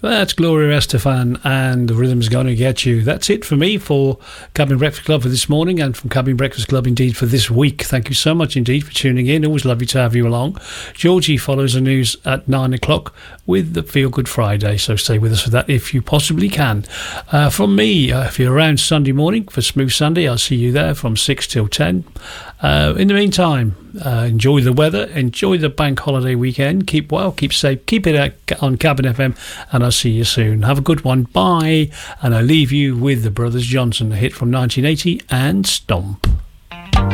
That's Gloria Estefan and The Rhythm's Gonna Get You. That's it for me for Cabin Breakfast Club for this morning and from Cabin Breakfast Club indeed for this week. Thank you so much indeed for tuning in. Always lovely to have you along. Georgie follows the news at 9 o'clock with the Feel Good Friday, so stay with us for that if you possibly can. From me, if you're around Sunday morning for Smooth Sunday, I'll see you there from 6 till 10. In the meantime, enjoy the weather, enjoy the bank holiday weekend, keep well, keep safe, keep it on Cabin FM, and I'll see you soon. Have a good one, bye, and I leave you with the Brothers Johnson, a hit from 1980 and Stomp.